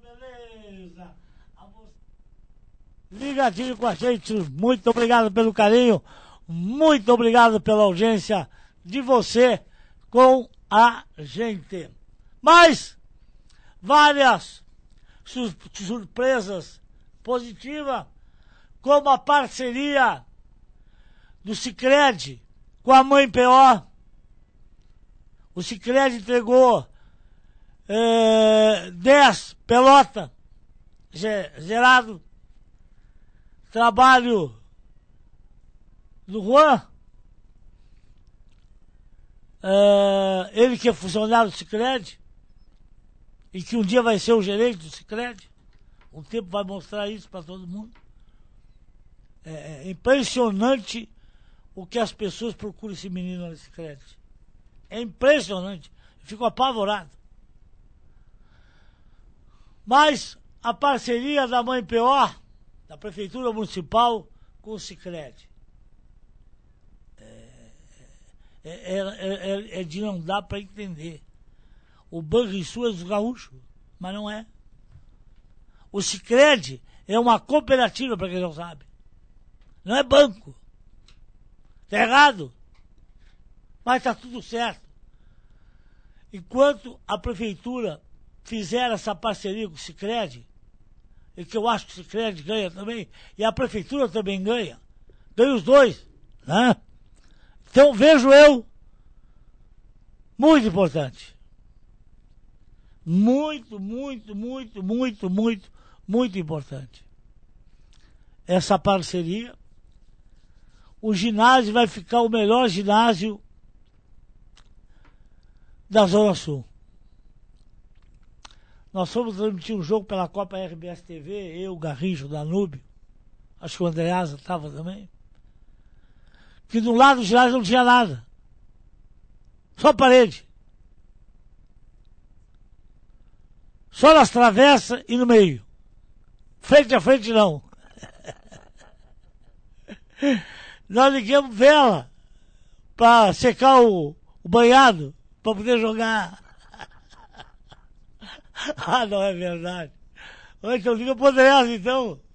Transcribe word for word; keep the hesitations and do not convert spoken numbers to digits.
beleza? Ligadinho com a gente, muito obrigado pelo carinho, muito obrigado pela audiência de você com a gente. Mas várias sur- surpresas positivas, como a parceria do Sicredi com a Mãe P O. O Sicredi entregou é, dez pelotas zerado. Trabalho do Juan, é, ele que é funcionário do Sicredi e que um dia vai ser o gerente do Sicredi. O tempo vai mostrar isso para todo mundo. É, é impressionante o que as pessoas procuram esse menino no Sicredi. É impressionante. Eu fico apavorado. Mas a parceria da Mãe P O, da Prefeitura Municipal, com o Sicredi, é, é, é, é, é de não dar para entender. O Banrisul é dos gaúchos, mas não é. O Sicredi é uma cooperativa, para quem não sabe. Não é banco. Tá errado. Mas tá tudo certo. Enquanto a prefeitura fizer essa parceria com o Sicredi, e que eu acho que o Sicredi ganha também, e a prefeitura também ganha, ganha os dois, né? Então vejo eu muito importante. Muito, muito, muito, muito, muito, muito importante. Essa parceria. O ginásio vai ficar o melhor ginásio da Zona Sul. Nós fomos transmitir um jogo pela Copa R B S T V, eu, Garrincha, Danúbio, acho que o Andreasa estava também, que do lado do ginásio não tinha nada. Só parede. Só nas travessas e no meio. Frente a frente não. Nós ligamos vela para secar o, o banhado, para poder jogar. Ah, não é verdade. Então liga pro Andreasa, então.